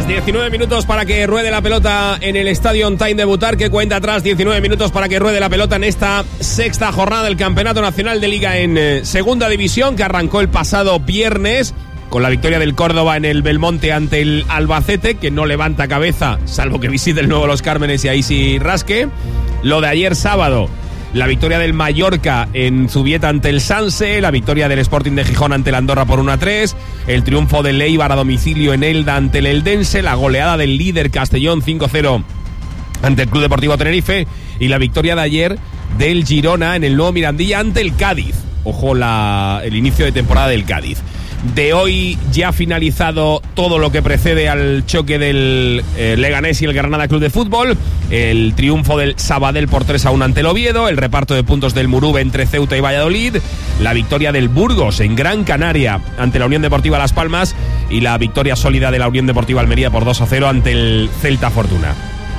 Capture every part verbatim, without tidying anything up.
diecinueve minutos para que ruede la pelota en el Stadium Time de Butarque. Cuenta atrás, diecinueve minutos para que ruede la pelota en esta sexta jornada del Campeonato Nacional de Liga en eh, Segunda División, que arrancó el pasado viernes con la victoria del Córdoba en el Belmonte ante el Albacete, que no levanta cabeza, salvo que visite el nuevo Los Cármenes y ahí sí rasque. Lo de ayer sábado, la victoria del Mallorca en Zubieta ante el Sanse, la victoria del Sporting de Gijón ante el Andorra por uno a tres, el triunfo del Eibar a domicilio en Elda ante el Eldense, la goleada del líder Castellón cinco cero ante el Club Deportivo Tenerife y la victoria de ayer del Girona en el nuevo Mirandilla ante el Cádiz. Ojo la, el inicio de temporada del Cádiz. De hoy ya ha finalizado todo lo que precede al choque del eh, Leganés y el Granada Club de Fútbol, el triunfo del Sabadell por tres a uno ante el Oviedo, el reparto de puntos del Murube entre Ceuta y Valladolid, la victoria del Burgos en Gran Canaria ante la Unión Deportiva Las Palmas y la victoria sólida de la Unión Deportiva Almería por dos a cero ante el Celta Fortuna.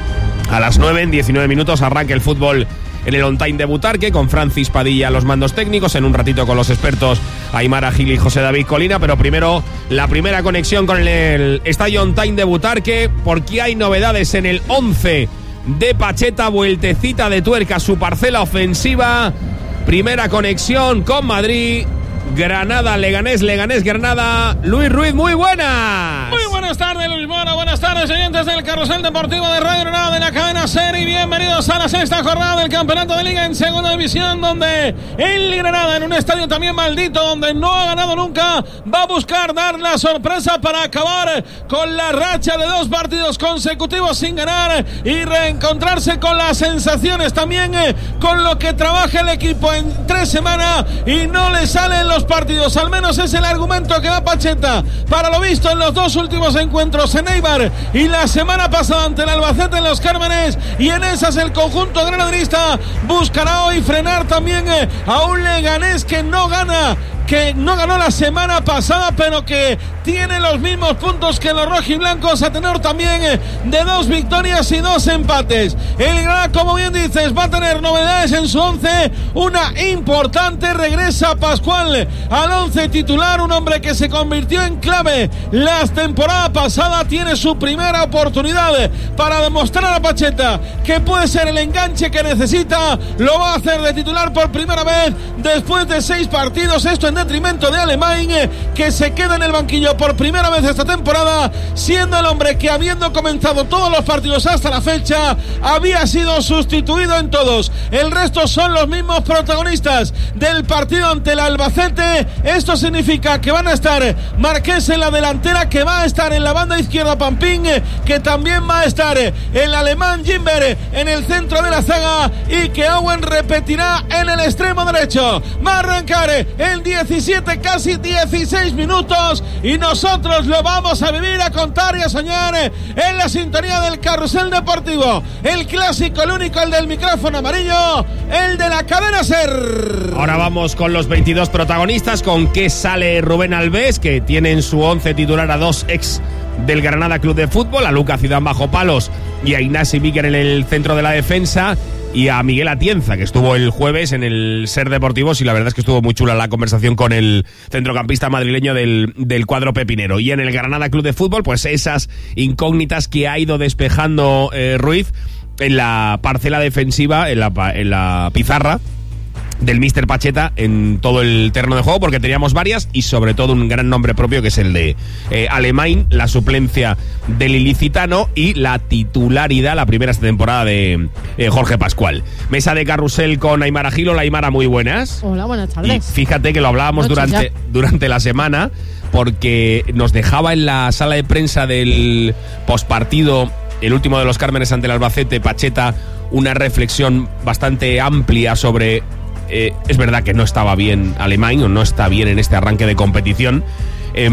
A las nueve, en diecinueve minutos, arranca el fútbol en el On Time de Butarque, con Francis Padilla a los mandos técnicos, en un ratito con los expertos Aymara Gil y José David Colina, pero primero la primera conexión con el, el Estadio On Time de Butarque, porque hay novedades en el once de Pacheta, vueltecita de tuerca, su parcela ofensiva, primera conexión con Madrid, Granada, Leganés, Leganés, Granada. Luis Ruiz, muy buenas. Muy buenas tardes, Luis Mora. Buenas tardes, oyentes del Carrusel Deportivo de Radio Granada de la cadena SER, y bienvenidos a la sexta jornada del Campeonato de Liga en Segunda División, donde el Granada, en un estadio también maldito, donde no ha ganado nunca, va a buscar dar la sorpresa para acabar con la racha de dos partidos consecutivos sin ganar y reencontrarse con las sensaciones, también eh, con lo que trabaja el equipo en tres semanas y no le salen los partidos. Al menos es el argumento que da Pacheta para lo visto en los dos últimos encuentros, en Eibar y la semana pasada ante el Albacete en Los Cármenes, y en esas el conjunto granadinista buscará hoy frenar también eh, a un Leganés que no gana, que no ganó la semana pasada, pero que tiene los mismos puntos que los rojiblancos, a tener también de dos victorias y dos empates. El Granada, como bien dices, va a tener novedades en su once, una importante, regresa Pascual al once titular, un hombre que se convirtió en clave la temporada pasada, tiene su primera oportunidad para demostrar a Pacheta que puede ser el enganche que necesita, lo va a hacer de titular por primera vez después de seis partidos, esto en detrimento de Alemán, que se queda en el banquillo por primera vez esta temporada, siendo el hombre que, habiendo comenzado todos los partidos hasta la fecha, había sido sustituido en todos. El resto son los mismos protagonistas del partido ante el Albacete. Esto significa que van a estar Marqués en la delantera, que va a estar en la banda izquierda Pampín, que también va a estar el alemán Gimber en el centro de la zaga, y que Owen repetirá en el extremo derecho. Va a arrancar el diecisiete, casi dieciséis minutos, y nosotros lo vamos a vivir, a contar y a soñar en la sintonía del Carrusel Deportivo, el clásico, el único, el del micrófono amarillo, el de la cadena SER. Ahora vamos con los veintidós protagonistas, con qué sale Rubén Alves, que tiene en su once titular a dos ex del Granada Club de Fútbol, a Lucas Zidane bajo palos y a Ignasi Miquel en el centro de la defensa, y a Miguel Atienza, que estuvo el jueves en el SER Deportivos, y la verdad es que estuvo muy chula la conversación con el centrocampista madrileño del, del cuadro pepinero. Y en el Granada Club de Fútbol, pues esas incógnitas que ha ido despejando eh, Ruiz en la parcela defensiva, en la, en la pizarra del míster Pacheta en todo el terreno de juego, porque teníamos varias y sobre todo un gran nombre propio, que es el de eh, Alemán, la suplencia del ilicitano y la titularidad, la primera esta temporada de eh, Jorge Pascual. Mesa de carrusel con Aymara Gil. Hola, Aymara, muy buenas. Hola, buenas tardes. Y fíjate que lo hablábamos durante, durante la semana, porque nos dejaba en la sala de prensa del pospartido, el último de Los Cármenes ante el Albacete, Pacheta, una reflexión bastante amplia sobre... Eh, es verdad que no estaba bien Alemán, o no está bien en este arranque de competición, eh,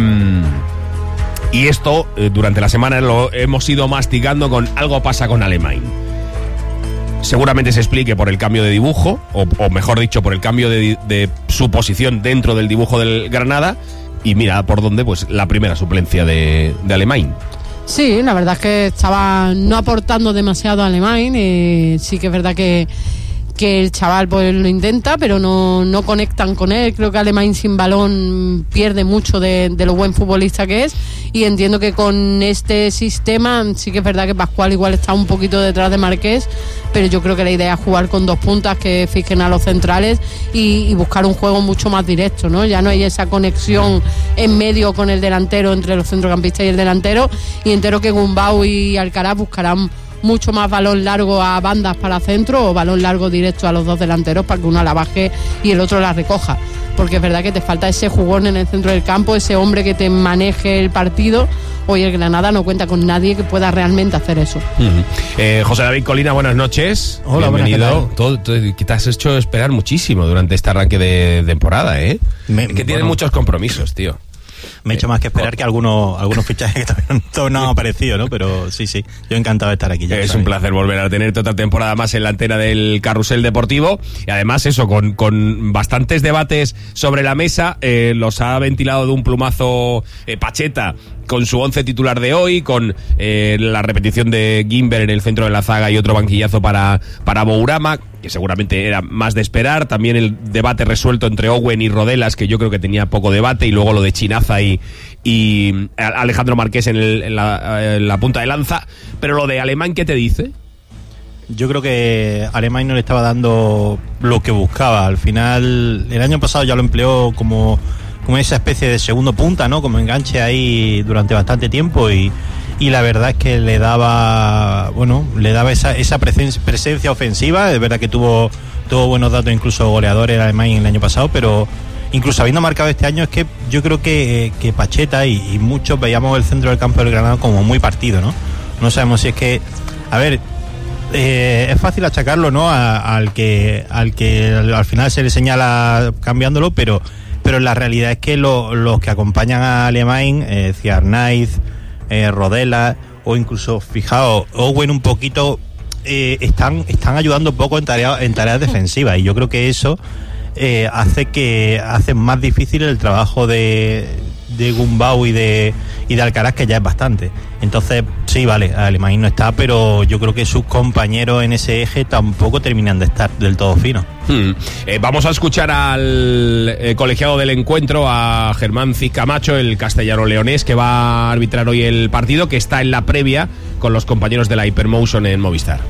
y esto eh, durante la semana lo hemos ido masticando con algo pasa con Alemán. Seguramente se explique por el cambio de dibujo, o, o mejor dicho, por el cambio de, de su posición dentro del dibujo del Granada, y mira por dónde, pues la primera suplencia de, de Alemán. Sí, la verdad es que estaba no aportando demasiado a Alemán, eh, sí que es verdad que que el chaval pues lo intenta, pero no, no conectan con él. Creo que Alemán sin balón pierde mucho de, de lo buen futbolista que es, y entiendo que con este sistema sí que es verdad que Pascual igual está un poquito detrás de Marqués, pero yo creo que la idea es jugar con dos puntas que fijen a los centrales y, y buscar un juego mucho más directo, ¿no? Ya no hay esa conexión en medio con el delantero, entre los centrocampistas y el delantero, y entero que Gumbau y Alcaraz buscarán mucho más balón largo a bandas para centro o balón largo directo a los dos delanteros para que uno la baje y el otro la recoja, porque es verdad que te falta ese jugón en el centro del campo, ese hombre que te maneje el partido. Hoy el Granada no cuenta con nadie que pueda realmente hacer eso. Uh-huh. eh, José David Colina, buenas noches. Hola, bienvenido. Todo, todo, que te has hecho esperar muchísimo durante este arranque de temporada, ¿eh? Me, que tienes bueno, muchos compromisos, tío. Me he hecho más que esperar que algunos algunos fichajes que todavía no, no han aparecido, ¿no? Pero sí, sí, yo encantado de estar aquí. Ya es un placer volver a tenerte otra temporada más en la antena del Carrusel Deportivo, y además eso, con, con bastantes debates sobre la mesa. Eh, los ha ventilado de un plumazo eh, Pacheta, con su once titular de hoy, con eh, la repetición de Guimber en el centro de la zaga y otro banquillazo para, para Bourama, que seguramente era más de esperar. También el debate resuelto entre Owen y Rodelas, que yo creo que tenía poco debate, y luego lo de Chinaza y, y Alejandro Marqués en, el, en, la, en la punta de lanza. Pero lo de Alemán, ¿qué te dice? Yo creo que Alemán no le estaba dando lo que buscaba. Al final, el año pasado ya lo empleó como... como esa especie de segundo punta, ¿no? Como enganche ahí durante bastante tiempo, y, y la verdad es que le daba, bueno, le daba esa, esa presencia, presencia ofensiva. Es verdad que tuvo, tuvo buenos datos, incluso goleadores el Alemán el año pasado, pero incluso habiendo marcado este año, es que yo creo que, que Pacheta y, y muchos veíamos el centro del campo del Granada como muy partido, ¿no? No sabemos si es que, a ver, eh, es fácil achacarlo, ¿no? A, al que, al que al, al final se le señala cambiándolo, pero pero la realidad es que lo, los que acompañan a Alemán, eh, Arnaiz, eh, Rodela, o incluso, fijaos, Owen un poquito, eh, están, están ayudando poco en tareas, en tareas defensivas, y yo creo que eso eh, hace que hace más difícil el trabajo de, de Gumbau y de, y de Alcaraz, que ya es bastante. Entonces, sí, vale, Alemán no está, pero yo creo que sus compañeros en ese eje tampoco terminan de estar del todo finos. Hmm. Eh, vamos a escuchar al eh, colegiado del encuentro, a Germán Camacho, el castellano-leonés, que va a arbitrar hoy el partido, que está en la previa con los compañeros de la Hypermotion en Movistar.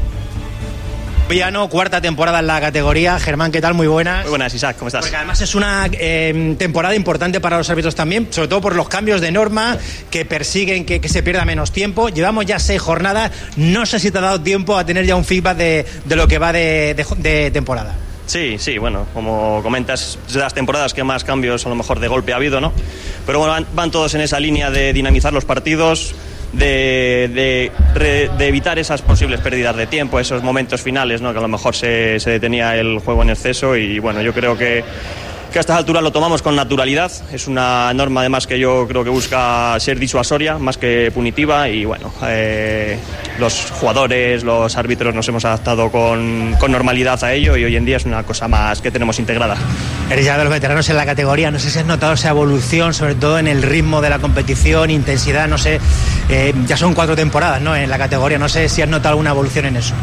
Villano, cuarta temporada en la categoría. Germán, ¿qué tal? Muy buenas. Muy buenas, Isaac, ¿cómo estás? Porque además es una eh, temporada importante para los árbitros también, sobre todo por los cambios de norma que persiguen que, que se pierda menos tiempo. Llevamos ya seis jornadas. No sé si te ha dado tiempo a tener ya un feedback de, de lo que va de, de, de temporada. Sí, sí, bueno, como comentas, es de las temporadas que más cambios a lo mejor de golpe ha habido, ¿no? Pero bueno, van, van todos en esa línea de dinamizar los partidos, De, de, de evitar esas posibles pérdidas de tiempo, esos momentos finales, ¿no? Que a lo mejor se, se detenía el juego en exceso, y bueno, yo creo que, que a estas alturas lo tomamos con naturalidad. Es una norma además que yo creo que busca ser disuasoria más que punitiva, y bueno, eh, los jugadores, los árbitros nos hemos adaptado con, con normalidad a ello, y hoy en día es una cosa más que tenemos integrada. Eres ya de los veteranos en la categoría, no sé si has notado esa evolución, sobre todo en el ritmo de la competición, intensidad, no sé, eh, ya son cuatro temporadas, ¿no?, en la categoría, no sé si has notado alguna evolución en eso.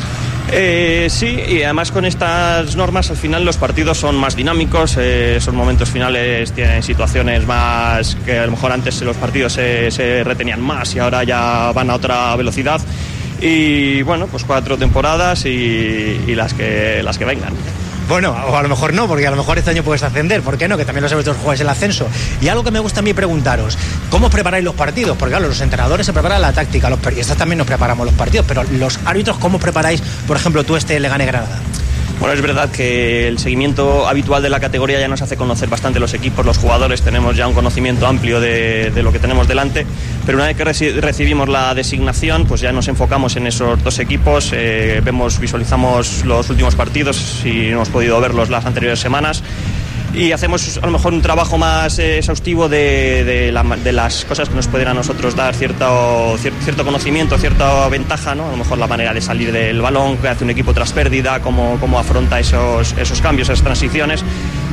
Eh, sí, y además con estas normas al final los partidos son más dinámicos, eh, esos momentos finales tienen situaciones más que a lo mejor antes los partidos se, se retenían más y ahora ya van a otra velocidad, y bueno, pues cuatro temporadas y, y las que las que vengan. Bueno, o a lo mejor no, porque a lo mejor este año puedes ascender, ¿por qué no? Que también los árbitros jugáis el ascenso. Y algo que me gusta a mí preguntaros, ¿cómo os preparáis los partidos? Porque claro, los entrenadores se preparan la táctica, los periodistas también nos preparamos los partidos, pero los árbitros, ¿cómo preparáis, por ejemplo, tú este Leganés Granada? Bueno, es verdad que el seguimiento habitual de la categoría ya nos hace conocer bastante los equipos, los jugadores, tenemos ya un conocimiento amplio de, de lo que tenemos delante, pero una vez que reci- recibimos la designación, pues ya nos enfocamos en esos dos equipos, eh, vemos, visualizamos los últimos partidos, si no hemos podido verlos las anteriores semanas, y hacemos a lo mejor un trabajo más eh, exhaustivo de, de, la, de las cosas que nos pueden a nosotros dar cierto, cierto, cierto conocimiento, cierta ventaja, ¿no? A lo mejor la manera de salir del balón, que hace un equipo tras pérdida, cómo, cómo afronta esos, esos cambios, esas transiciones.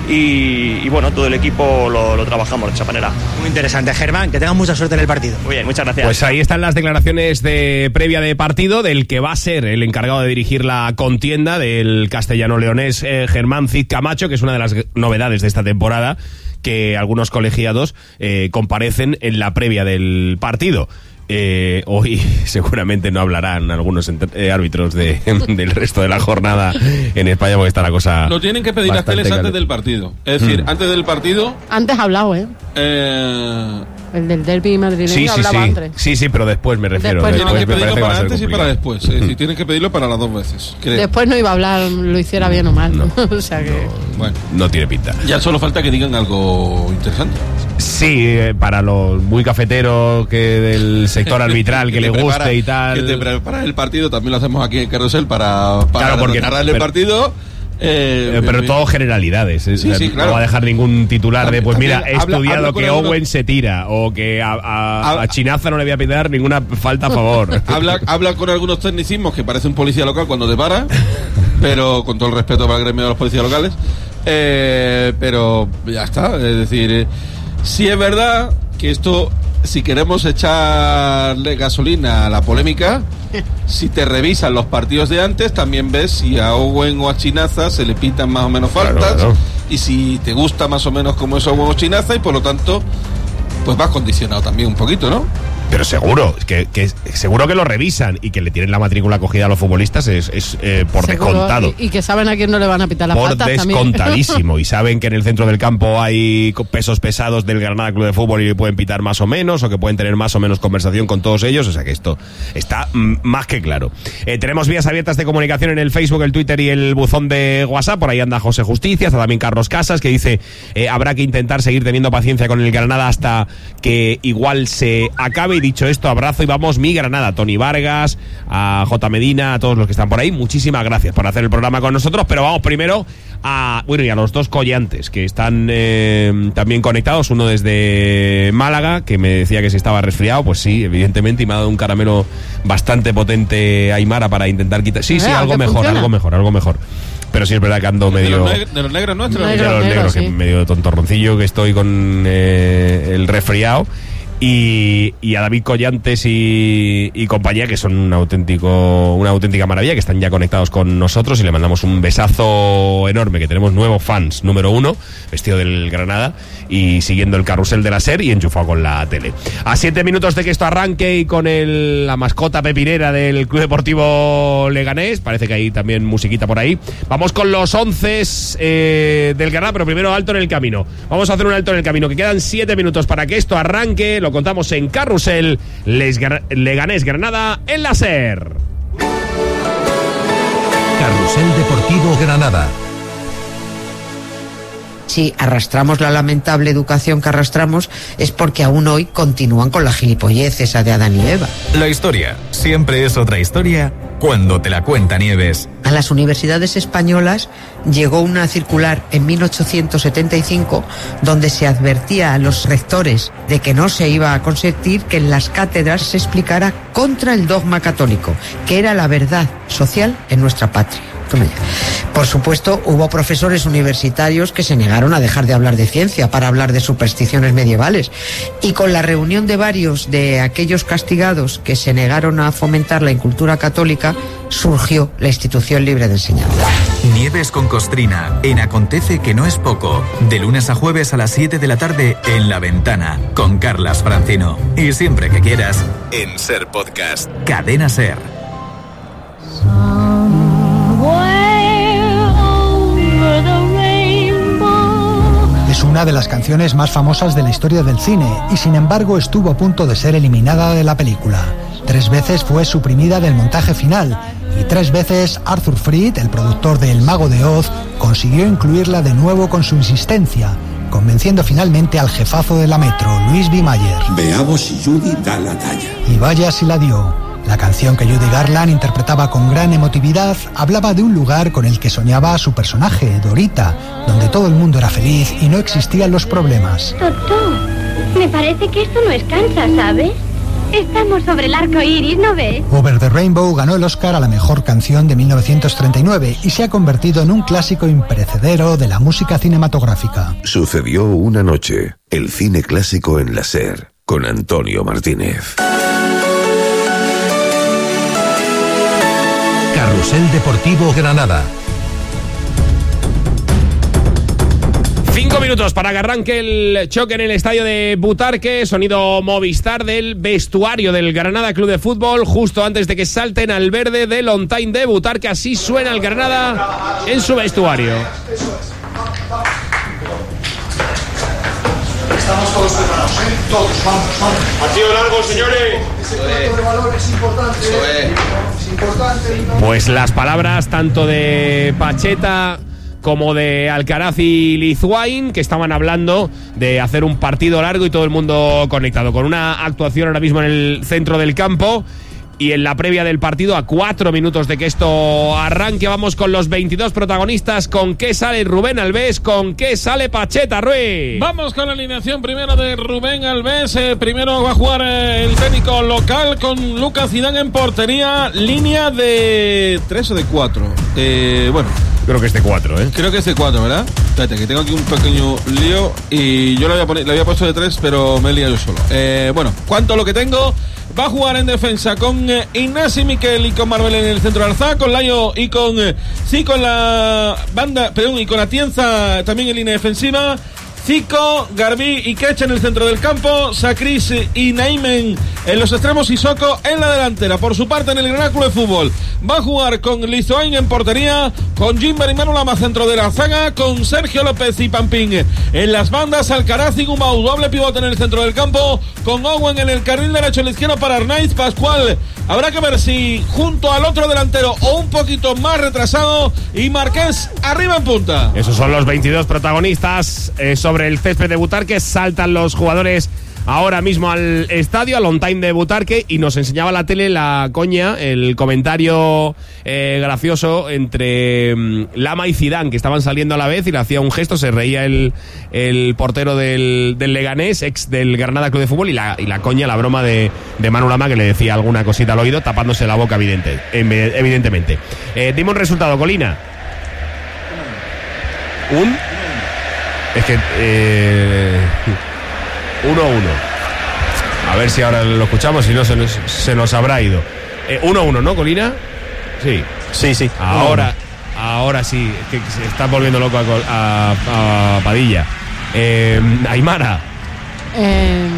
y, y bueno, todo el equipo lo, lo trabajamos de esa manera. Muy interesante, Germán, que tengas mucha suerte en el partido. Muy bien, muchas gracias. Pues ahí están las declaraciones de previa de partido del que va a ser el encargado de dirigir la contienda del castellano-leonés eh, Germán Cid Camacho, que es una de las novedades de esta temporada, que algunos colegiados eh, comparecen en la previa del partido. Eh, hoy seguramente no hablarán algunos eh, árbitros de, del resto de la jornada en España, porque está la cosa. Lo tienen que pedir a Teles antes del partido. Es decir, mm. antes del partido. Antes ha hablado, ¿eh? eh... El del derbi madrileño sí, sí, hablaba sí. antes. Sí, sí, pero después me refiero. Después tienen no. que pedirlo para antes y complicado. para después. Es decir, tienen que pedirlo para las dos veces. Creo. Después no iba a hablar, lo hiciera bien o mal. No, o sea que. No, bueno, no tiene pinta. Ya solo falta que digan algo interesante. Sí, eh, para los muy cafeteros que del sector arbitral que, que le guste prepara, y tal. Que te preparas el partido, también lo hacemos aquí en Carrusel para, para claro, porque, narrar el pero, partido. Eh, eh, pero todo generalidades. Sí, sí, sí, claro. No va a dejar ningún titular también, de, pues mira, he habla, estudiado habla que alguno, Owen se tira, o que a, a, a Chinaza no le voy a pedir ninguna falta a favor. habla, habla con algunos tecnicismos que parece un policía local cuando te para, pero con todo el respeto para el gremio de los policías locales. Eh, pero ya está, es decir, eh, sí es verdad que esto, si queremos echarle gasolina a la polémica, si te revisan los partidos de antes, también ves si a Owen o a Chinaza se le pitan más o menos faltas, claro, claro. Y si te gusta más o menos como es Owen o Chinaza, y por lo tanto, pues vas condicionado también un poquito, ¿no? Pero seguro, que, que seguro que lo revisan y que le tienen la matrícula cogida a los futbolistas es, es eh, por seguro, descontado. Y, y que saben a quién no le van a pitar las faltas también. Por descontadísimo. Y saben que en el centro del campo hay pesos pesados del Granada Club de Fútbol y le pueden pitar más o menos, o que pueden tener más o menos conversación con todos ellos. O sea que esto está mm, más que claro. Eh, tenemos vías abiertas de comunicación en el Facebook, el Twitter y el buzón de WhatsApp. Por ahí anda José Justicia, está también Carlos Casas, que dice eh, habrá que intentar seguir teniendo paciencia con el Granada hasta que igual se acabe. Y dicho esto, abrazo y vamos mi Granada. Tony Vargas, a J. Medina, a todos los que están por ahí, muchísimas gracias por hacer el programa con nosotros, pero vamos primero a, bueno, y a los dos collantes que están eh, también conectados, uno desde Málaga, que me decía que se estaba resfriado, pues sí, evidentemente, y me ha dado un caramelo bastante potente Aymara para intentar quitar, sí, sí, algo mejor, funciona. algo mejor, algo mejor. Pero sí es verdad que ando medio... ¿De los, neg- de los negros nuestros? De los negros, sí. Que medio tontorroncillo, que estoy con eh, el resfriado. Y, y a David Collantes y, y compañía, que son un auténtico, una auténtica maravilla, que están ya conectados con nosotros, y le mandamos un besazo enorme, que tenemos nuevos fans, número uno, vestido del Granada y siguiendo el carrusel de la SER y enchufado con la tele. A siete minutos de que esto arranque y con el, la mascota pepinera del Club Deportivo Leganés, parece que hay también musiquita por ahí, vamos con los once eh, del Granada, pero primero alto en el camino. Vamos a hacer un alto en el camino, que quedan siete minutos para que esto arranque. Lo contamos en Carrusel, Leganés Granada en la SER. Carrusel Deportivo Granada. Si arrastramos la lamentable educación que arrastramos, es porque aún hoy continúan con la gilipollez esa de Adán y Eva. La historia siempre es otra historia cuando te la cuenta Nieves. A las universidades españolas llegó una circular en mil ochocientos setenta y cinco donde se advertía a los rectores de que no se iba a consentir que en las cátedras se explicara contra el dogma católico, que era la verdad social en nuestra patria. Por supuesto, hubo profesores universitarios que se negaron a dejar de hablar de ciencia para hablar de supersticiones medievales, y con la reunión de varios de aquellos castigados que se negaron a fomentar la incultura católica, surgió la Institución Libre de Enseñanza. Nieves con Costrina, en Acontece que no es poco, de lunes a jueves a las siete de la tarde en La Ventana, con Carlas Francino. Y siempre que quieras, en SER Podcast. Cadena SER. Es una de las canciones más famosas de la historia del cine y sin embargo estuvo a punto de ser eliminada de la película. Tres veces fue suprimida del montaje final y tres veces Arthur Freed, el productor de El Mago de Oz, consiguió incluirla de nuevo con su insistencia, convenciendo finalmente al jefazo de la Metro, Luis B. Mayer. Veamos si Judy da la talla. Y vaya si la dio. La canción que Judy Garland interpretaba con gran emotividad hablaba de un lugar con el que soñaba su personaje, Dorita, donde todo el mundo era feliz y no existían los problemas. Doctor, me parece que esto no es Kansas, ¿sabes? Estamos sobre el arco iris, ¿no ves? Over the Rainbow ganó el Oscar a la mejor canción de mil novecientos treinta y nueve y se ha convertido en un clásico imperecedero de la música cinematográfica. Sucedió una noche, el cine clásico en la SER, con Antonio Martínez. Carrusel Deportivo Granada. Cinco minutos para que arranque el choque en el estadio de Butarque. Sonido Movistar del vestuario del Granada Club de Fútbol justo antes de que salten al verde del On Time de Butarque. Así suena el Granada en su vestuario. Estamos todos preparados, ¿eh? Todos, vamos, vamos. Partido largo, señores. Ese cuarto de valor es importante. Eso es. Es importante. Pues las palabras tanto de Pacheta como de Alcaraz y Lizuain, que estaban hablando de hacer un partido largo y todo el mundo conectado, con una actuación ahora mismo en el centro del campo. Y en la previa del partido, a cuatro minutos de que esto arranque, vamos con los veintidós protagonistas. ¿Con qué sale Rubén Alves? ¿Con qué sale Pacheta, Ruiz? Vamos con la alineación primero de Rubén Alves. Eh, primero va a jugar eh, el técnico local con Lucas Zidane en portería. Línea de tres o de cuatro. Eh, bueno, creo que es de cuatro, ¿eh? Creo que es de cuatro, ¿verdad? Espérate, que tengo aquí un pequeño lío y yo le había, poner, le había puesto de tres, pero me he liado yo solo. Eh, bueno, ¿cuánto lo que tengo? Va a jugar en defensa con eh, Ignasi Miquel y con Marbel en el centro de Alzá, con Layo y con eh, sí, con la banda, perdón, y con Atienza también en línea defensiva. Zico, Garbí y Kecha en el centro del campo, Sacris y Naimen en los extremos y Soko en la delantera. Por su parte, en el Granada Club de Fútbol va a jugar con Lizoain en portería, con Jimber y Manu Lama centro de la zaga, con Sergio López y Pampín en las bandas, Alcaraz y Gumau, doble pivote en el centro del campo, con Owen en el carril derecho, en la izquierda para Arnaiz. Pascual, habrá que ver si junto al otro delantero o un poquito más retrasado, y Marqués arriba en punta. Esos son los veintidós protagonistas eh, sobre el césped de Butarque. Saltan los jugadores ahora mismo al estadio, al On Time de Butarque, y nos enseñaba la tele la coña, el comentario eh, gracioso entre um, Lama y Zidane, que estaban saliendo a la vez, y le hacía un gesto, se reía el, el portero del, del Leganés, ex del Granada Club de Fútbol, y la, y la coña, la broma de, de Manu Lama, que le decía alguna cosita al oído, tapándose la boca evidente, evidentemente. Eh, dime un resultado, Colina. Un... Es que... Eh... uno uno. A ver si ahora lo escuchamos, si no se nos, se nos habrá ido. uno uno, eh, ¿no, Colina? Sí. Sí, sí. Ahora, ahora sí, que se está volviendo loco a, a, a Padilla. Eh, Aymara. Eh,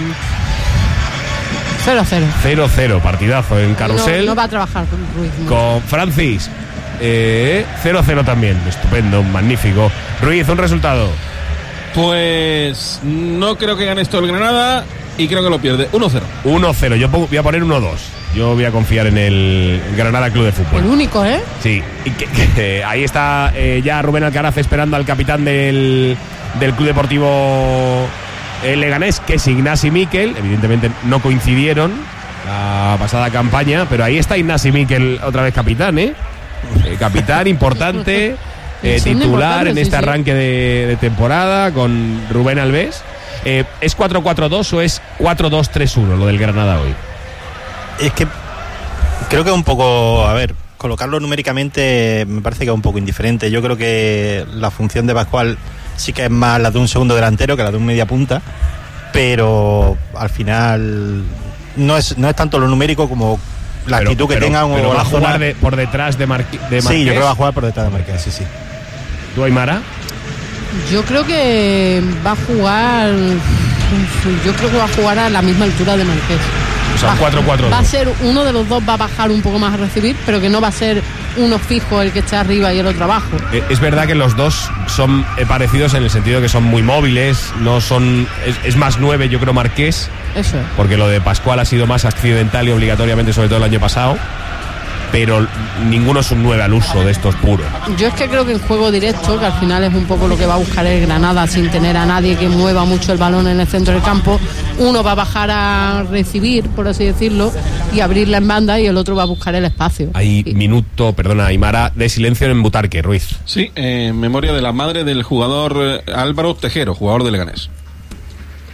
cero cero. cero cero, partidazo en Carrusel. No, no va a trabajar con Ruiz. No. Con Francis. Eh, cero cero también. Estupendo, magnífico. Ruiz, un resultado. Pues no creo que gane esto el Granada y creo que lo pierde. uno cero. uno cero. Yo voy a poner uno dos. Yo voy a confiar en el Granada Club de Fútbol. El único, ¿eh? Sí. Y que, que, ahí está eh, ya Rubén Alcaraz esperando al capitán del, del Club Deportivo el Leganés, que es Ignasi Miquel. Evidentemente no coincidieron la pasada campaña, pero ahí está Ignasi Miquel otra vez capitán, ¿eh? eh capitán importante. Eh, titular en este arranque de, de temporada con Rubén Alves. Eh, ¿Es cuatro cuatro dos o es cuatro dos tres uno lo del Granada hoy? Es que creo que es un poco, a ver, colocarlo numéricamente me parece que es un poco indiferente. Yo creo que la función de Pascual sí que es más la de un segundo delantero que la de un media punta, pero al final no es, no es tanto lo numérico como la pero, actitud que pero, tenga. Pero o va la a jugar zona... de, por detrás de, Marqu- de Marqués. Sí, yo creo que va a jugar por detrás de Marqués, sí, sí. ¿Tú, Aymara? Yo creo que va a jugar. Yo creo que va a jugar a la misma altura de Marqués. O sea, cuatro cuatro dos. Va a ser uno de los dos, va a bajar un poco más a recibir, pero que no va a ser uno fijo el que esté arriba y el otro abajo. Es verdad que los dos son parecidos en el sentido que son muy móviles, no son. Es, es más nueve, yo creo, Marqués. Eso es. Porque lo de Pascual ha sido más accidental y obligatoriamente, sobre todo el año pasado. Pero ninguno es un nueve al uso de estos puros. Yo es que creo que en juego directo, que al final es un poco lo que va a buscar el Granada, sin tener a nadie que mueva mucho el balón en el centro del campo, uno va a bajar a recibir, por así decirlo, y abrirla en banda, y el otro va a buscar el espacio. Hay y... minuto, perdona, Aymara, de silencio en Butarque, Ruiz. Sí, en memoria de la madre del jugador eh, Álvaro Tejero, jugador de Leganés.